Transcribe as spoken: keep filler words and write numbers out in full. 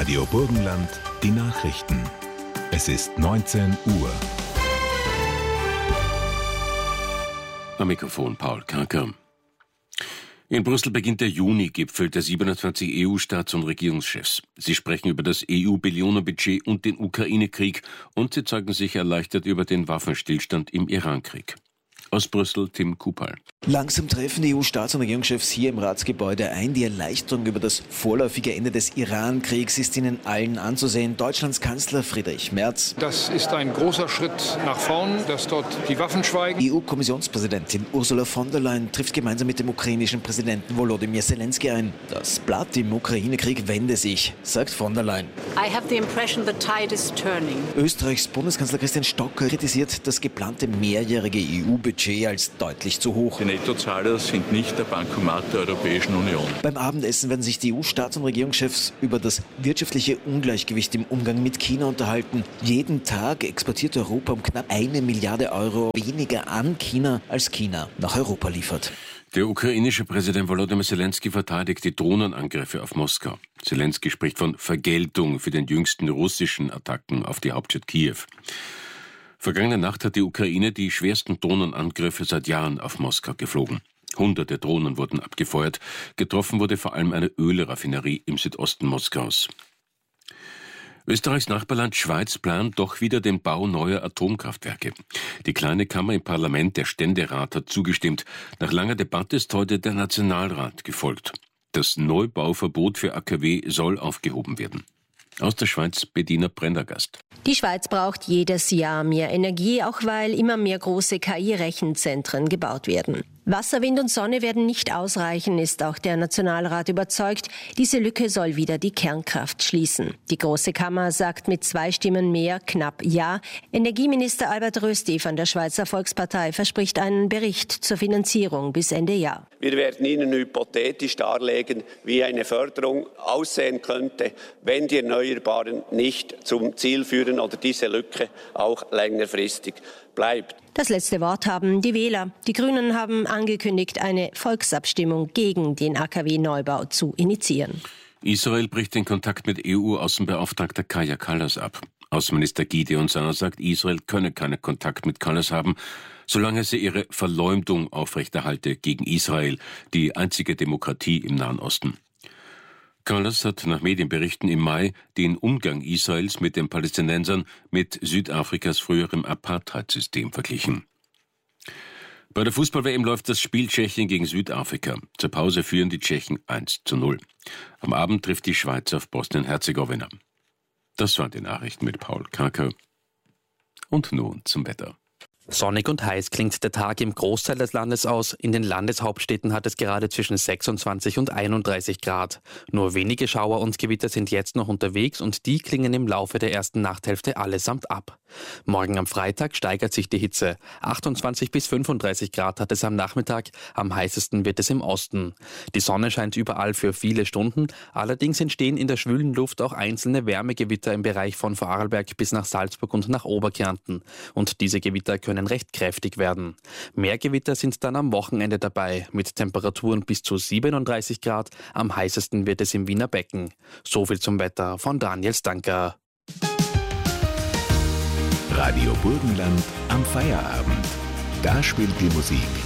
Radio Burgenland, die Nachrichten. Es ist neunzehn Uhr. Am Mikrofon Paul Karker. In Brüssel beginnt der Juni-Gipfel der siebenundzwanzig E U-Staats- und Regierungschefs. Sie sprechen über das E U-Billionenbudget und den Ukraine-Krieg und sie zeigen sich erleichtert über den Waffenstillstand im Iran-Krieg. Aus Brüssel, Tim Kupal. Langsam treffen die E U-Staats- und Regierungschefs hier im Ratsgebäude ein. Die Erleichterung über das vorläufige Ende des Iran-Kriegs ist ihnen allen anzusehen. Deutschlands Kanzler Friedrich Merz. Das ist ein großer Schritt nach vorn, dass dort die Waffen schweigen. E U-Kommissionspräsidentin Ursula von der Leyen trifft gemeinsam mit dem ukrainischen Präsidenten Volodymyr Zelensky ein. Das Blatt im Ukraine-Krieg wende sich, sagt von der Leyen. I have the impression the tide is turning. Österreichs Bundeskanzler Christian Stocker kritisiert das geplante mehrjährige E U-Budget als deutlich zu hoch. Die Nettozahler sind nicht der Bankomat der Europäischen Union. Beim Abendessen werden sich die E U-Staats- und Regierungschefs über das wirtschaftliche Ungleichgewicht im Umgang mit China unterhalten. Jeden Tag exportiert Europa um knapp eine Milliarde Euro weniger an China, als China nach Europa liefert. Der ukrainische Präsident Volodymyr Zelensky verteidigt die Drohnenangriffe auf Moskau. Zelensky spricht von Vergeltung für den jüngsten russischen Attacken auf die Hauptstadt Kiew. Vergangene Nacht hat die Ukraine die schwersten Drohnenangriffe seit Jahren auf Moskau geflogen. Hunderte Drohnen wurden abgefeuert. Getroffen wurde vor allem eine Ölraffinerie im Südosten Moskaus. Österreichs Nachbarland Schweiz plant doch wieder den Bau neuer Atomkraftwerke. Die kleine Kammer im Parlament, der Ständerat, hat zugestimmt. Nach langer Debatte ist heute der Nationalrat gefolgt. Das Neubauverbot für A K W soll aufgehoben werden. Aus der Schweiz Bedina Prendergast. Die Schweiz braucht jedes Jahr mehr Energie, auch weil immer mehr große K I-Rechenzentren gebaut werden. Wasser, Wind und Sonne werden nicht ausreichen, ist auch der Nationalrat überzeugt. Diese Lücke soll wieder die Kernkraft schließen. Die Große Kammer sagt mit zwei Stimmen mehr knapp Ja. Energieminister Albert Rösti von der Schweizer Volkspartei verspricht einen Bericht zur Finanzierung bis Ende Jahr. Wir werden Ihnen hypothetisch darlegen, wie eine Förderung aussehen könnte, wenn die Erneuerbaren nicht zum Ziel führen oder diese Lücke auch längerfristig bleibt. Das letzte Wort haben die Wähler. Die Grünen haben angekündigt, eine Volksabstimmung gegen den A K W-Neubau zu initiieren. Israel bricht den Kontakt mit E U-Außenbeauftragter Kaja Kallas ab. Außenminister Gideon Saar sagt, Israel könne keinen Kontakt mit Kallas haben, solange sie ihre Verleumdung aufrechterhalte gegen Israel, die einzige Demokratie im Nahen Osten. Kallas hat nach Medienberichten im Mai den Umgang Israels mit den Palästinensern mit Südafrikas früherem Apartheidsystem verglichen. Bei der Fußball-W M läuft das Spiel Tschechien gegen Südafrika. Zur Pause führen die Tschechen eins zu null. Am Abend trifft die Schweiz auf Bosnien-Herzegowina. Das waren die Nachrichten mit Paul Karker. Und nun zum Wetter. Sonnig und heiß klingt der Tag im Großteil des Landes aus. In den Landeshauptstädten hat es gerade zwischen sechsundzwanzig und einunddreißig Grad. Nur wenige Schauer und Gewitter sind jetzt noch unterwegs und die klingen im Laufe der ersten Nachthälfte allesamt ab. Morgen am Freitag steigert sich die Hitze. achtundzwanzig bis fünfunddreißig Grad hat es am Nachmittag, am heißesten wird es im Osten. Die Sonne scheint überall für viele Stunden, allerdings entstehen in der schwülen Luft auch einzelne Wärmegewitter im Bereich von Vorarlberg bis nach Salzburg und nach Oberkärnten. Und diese Gewitter können recht kräftig werden. Mehr Gewitter sind dann am Wochenende dabei, mit Temperaturen bis zu siebenunddreißig Grad. Am heißesten wird es im Wiener Becken. So viel zum Wetter von Daniel Stanker. Radio Burgenland am Feierabend. Da spielt die Musik